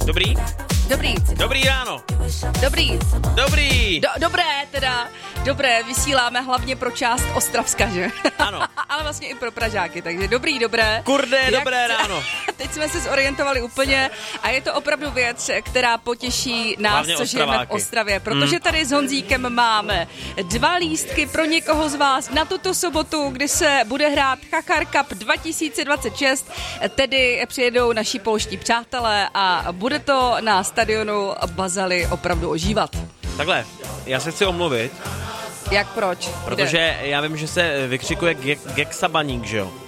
Dobrý? Dobrý. Dobrý ráno. Dobrý. Dobrý. Dobré, vysíláme hlavně pro část Ostravska, že? Ano. Ale vlastně i pro Pražáky, takže dobré. Kurde, dobré ráno. Teď jsme se zorientovali úplně a je to opravdu věc, která potěší nás, hlavně co žijeme v Ostravě, protože tady s Honzíkem máme 2 lístky pro někoho z vás na tuto sobotu, kdy se bude hrát Chachar Cup 2026, tedy přijedou naši polští přátelé a bude to na stadionu Bazely opravdu ožívat. Takhle, já se chci omluvit. Jak proč? Protože já vím, že se vykřikuje Geksabaník, že jo?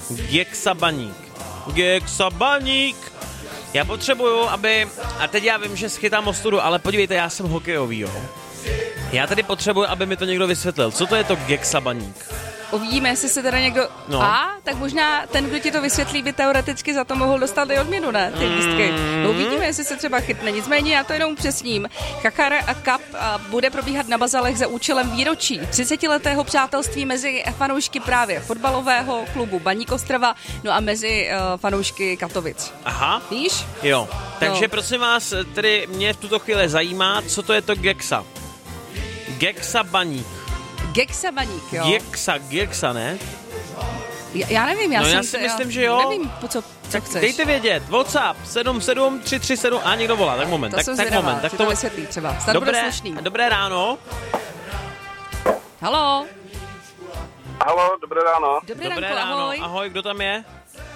Geksabaník. Já potřebuju, aby... A teď já vím, že schytám ostudu, ale podívejte, já jsem hokejový, jo? Já tady potřebuji, aby mi to někdo vysvětlil. Co to je to Geksabaník? Uvidíme, jestli se teda někdo... No. Tak možná ten, kdo ti to vysvětlí, by teoreticky za to mohl dostat i odměnu, ne? Ty lístky. No, uvidíme, jestli se třeba chytne. Nicméně já to jenom přesním. Chachar Cup bude probíhat na Bazalech za účelem výročí 30letého přátelství mezi fanoušky právě fotbalového klubu Baník Ostrava, no a mezi fanoušky Katovic. Aha. Víš? Jo. Takže prosím vás, tedy mě v tuto chvíli zajímá, co to je to Geksa. Geksabaník. Geksabaník, jo. Geksa, ne? Já nevím, já si myslím, že jo. Nevím, co chceš. Dejte vědět, WhatsApp 77337 a někdo volá, tak moment. Tak to vysvětlí třeba. Dobré ráno. Haló. Haló, dobré ráno. Dobré ráno, ahoj, kdo tam je?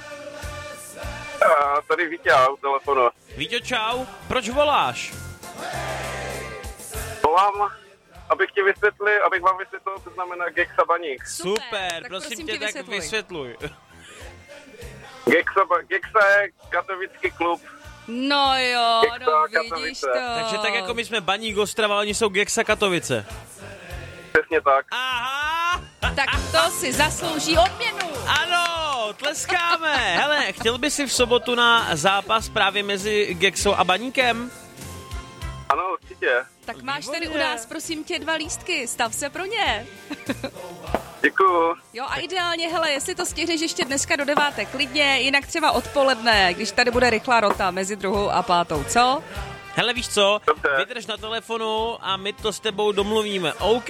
Tady Vítě u telefonu. Víťo, čau, proč voláš? Volám, abych vám vysvětlil, co znamená Geksabaník. Super, prosím tě, tak vysvětluj. Geksa je katovický klub. No jo, vidíš Katovice. to. Takže tak jako my jsme Baník Ostrava, oni jsou Geksa Katovice. Přesně tak. Aha! Tak to si zaslouží odměnu. Ano, tleskáme. Hele, chtěl by si v sobotu na zápas právě mezi Geksou a Baníkem? Ano, určitě. Tak máš tady u nás, prosím tě, 2 lístky, stav se pro ně. Děkuju. Jo a ideálně, hele, jestli to stihneš ještě dneska do 9, klidně, jinak třeba odpoledne, když tady bude rychlá rota mezi 2. a 5, co? Hele, víš co? Dobře. Vydrž na telefonu a my to s tebou domluvíme, OK?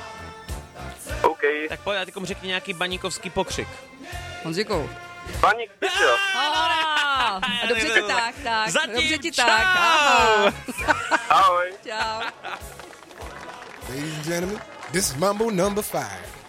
Tak pojď, a tykom řekni nějaký baníkovský pokřik. Honziku. Baník, pičo. Dobře ti tak. Zatím, Dobře ti čau. tak. Aha. Ahoj. Čau. Ladies and gentlemen, this is Mambo number 5.